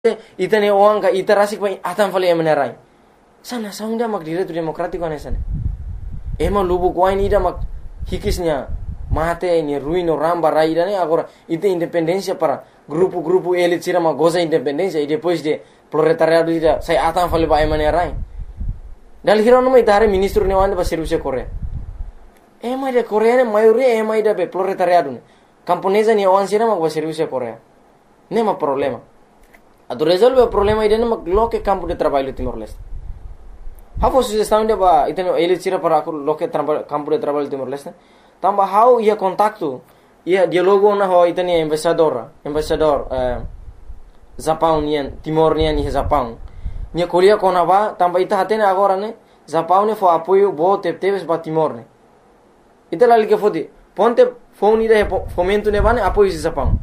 itane uang ka iterasi pa atan fali emenerai sana saunda mak dire tu demokratiko anesane ema lubu kwain ida mak hikisnya mate ni ruino ramba raida ne agora ite independencia para grupo elit sira ma goza independencia e depois de proletariado ida sai atan fali ba emenerai dal hirono mai tare ministro ne wande ba serviço Korea ema de Korea ne maioria ema ida be proletariado ne camponesa ni awan sira ma ba serviço Korea nema problema atu resolve o problema ide mak loke campo de trabalho Timor-Leste hafo sugestão de ba iteno elit sira para loke campo de trabalho Timor-Leste tamba how ia contacto ia dialogo na ho itani embaixador Japão nian Timor nian ni Japão nia kolia kona ba tamba ita hatene agora ne Japão ne fo apoio bo teves ba Timor ne ita lali ke fodi ponte phone ida fomento ne ba ne apoio Japão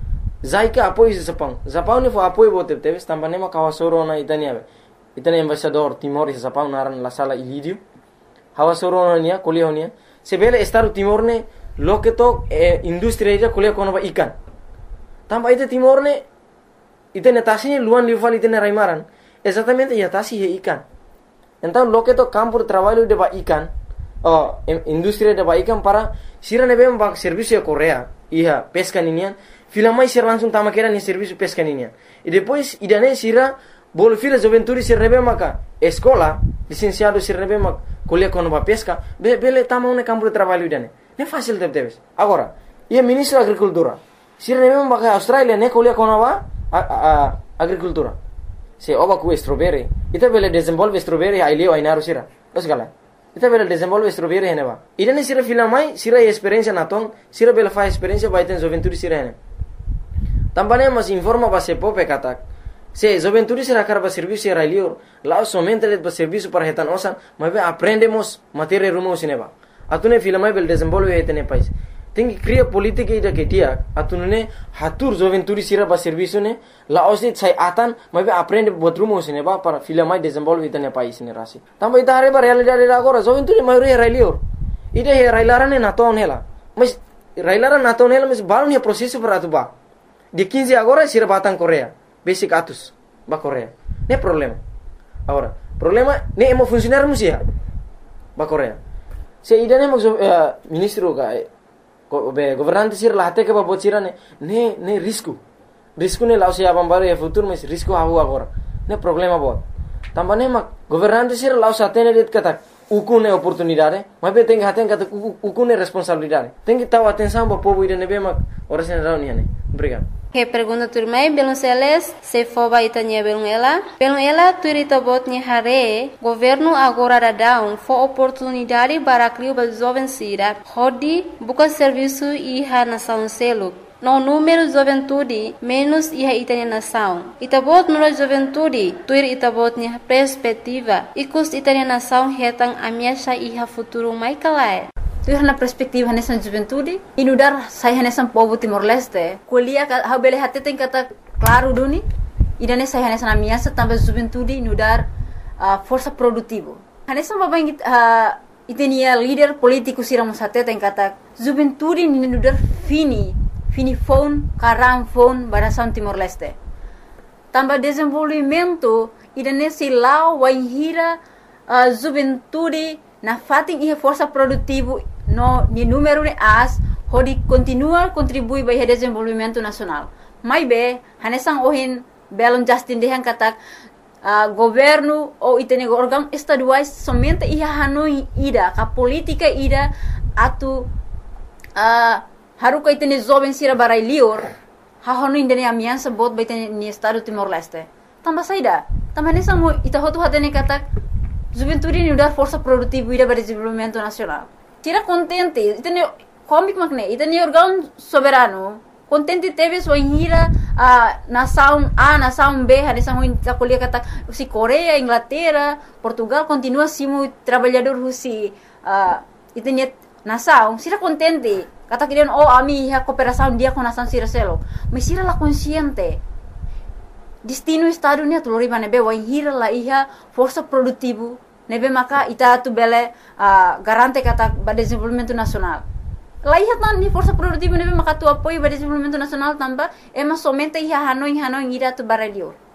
Zaika apoio Japão ne fo apoio bo teves tamba ne ma kawasoro na itani embaixador Timor e Japão naran la sala ilidio hawasoro na nia kolia honia sebele estado Timor ne loketo industria ida kolia kono ba ikan tamba ita Timor ne itene tasini luan livali itene raimaran exatamente ia tasi he ikan então loketo campo de trabalho de ba ikan industria de ba ikan para sira ne bem ba serviço de Korea ia pesca ninian fila mais ser langsung tama kera ni serviço pesca ninian e depois idane sira bolo fila juventude sir nebe maka escola licenciado sir nebe mak kolia kono ba pesca bele tama un campo de trabalho idane ne fácil debes agora ia ministro da agricultura sir nebe maka Australia ne kolia kono ba agricultura se oba ku strawberry ita bele desenvolve strawberry ai leo ai naru sira osgala ita bele desenvolve strawberry hene ba idane sira fila mai sira experiência na ton sira bele fa experiência ba iten juventude sira hene tambane mas informa ba se pope katak se juventude será carba serviço era lior lá somente ele para serviço para retan osan mas aprendemos matéria rumo sineba atune fila mai bel desenvolve etene país tem que criar política ida que dia atune hatur juventude será para serviço ne lá osit sai atan mas aprende buat rumo sineba para fila mai desenvolve etene país ne rasi também ida reba realidade agora juventude maioria era lior ida he railarane na ton hela mas railaran na ton hela mas balon he processo para atuba de 15 agora será batang Korea basic atus ba Korea ne problema agora problema ne emo funcionar musia ba Korea se idane mo ministro ga governante sir lahate ke ba bocira ne risco ne lao se abambare e futuro mas risco hawo agora ne problema bo tambane ma governante sir lao satene det kata ukune oportunidade mas be tem haten kata ukune responsabilidade tem que taw atenção ba povo idane be ma ora sen rauni ne obrigado. Que pergunta turmai belum seles se foba itanya belum ela turita botnya hare governo agora dadão fo oportunidade para criar ba jovem sira hodi buka serviço iha nação selo no número juventude menos iha itanya nação itabot no juventude tuir itabotnya perspectiva ikus itanya nação hetang amiasha iha futuro mai kalai tuir na perspektiva nessa juventude inudar saya nessa povo Timor-Leste kuliah ha bele hate tem kata claro duni idane saya nessa amiasa tambah juventude inudar força produtivo nessa babang itenia líder político siramos hate tem kata juventude inudar fini phone karam phone barasan Timor-Leste tambah desenvolvimento idane silau waihira juventude na fating ihe força produtivo no ni número de as hodi continua contribui para o desenvolvimento nacional mai be hanesang ohin belon Justin dehan katak governo ou itene órgão estaduais somente iha hanoi ida ka política ida atu haruka itene jovem sira barai lior ha hanoi indene amiança bot ba itene ni estado Timor-Leste tamba saida tamba hanesang ita hotu hatene katak juventude ni udar força produtiva ida para desenvolvimento nacional tira contente itene comic makne itene órgão soberano contente teve sua hira nação A nação B hanesang ta kuliah kata si Korea Inglaterra Portugal continua simu trabalhador husi itene nação sira contente kata kirian ami ha cooperação dia com nação sira selo mas sira la consciente destino estado ni atulori nebe wa hira la iha força produtivo nebe maka ita tu bele garante kata ba desenvolvimento nacional la iha tan ni força produtivo nebe maka tu apoio ba desenvolvimento nacional tamba ema somente iha hanoi ira tu barelior